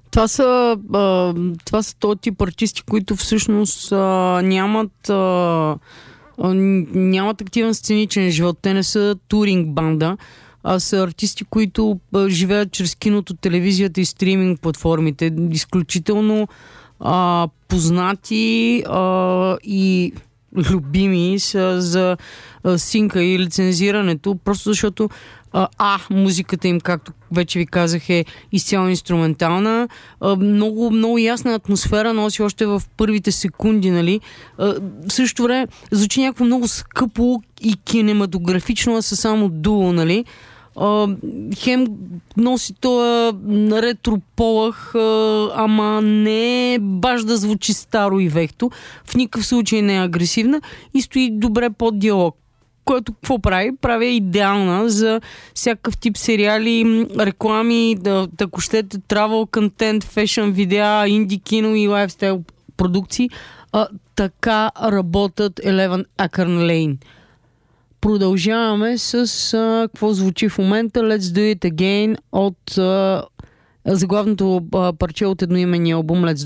Това са този тип артисти, които всъщност нямат активен сценичен живот. Те не са туринг банда, а са артисти, които живеят чрез киното, телевизията и стриминг платформите. Изключително познати и любими са за синка и лицензирането, просто защото музиката им, както вече ви казах, е изцяло инструментална. Много, много ясна атмосфера носи още в първите секунди, нали? В същото време звучи някакво много скъпо и кинематографично, а са само дуо, нали? Хем носи тоя ретро полъх, ама не е баш да звучи старо и вехто. В никакъв случай не е агресивна и стои добре под диалог. Което какво прави? Прави идеална за всякакъв тип сериали, реклами, ако щете, travel контент, фешън видеа, инди кино и лайфстайл продукции. Така работят Eleven Acorn Lane. Продължаваме с какво звучи в момента Let's Do It Again от заглавното парче от едноименния албум Let's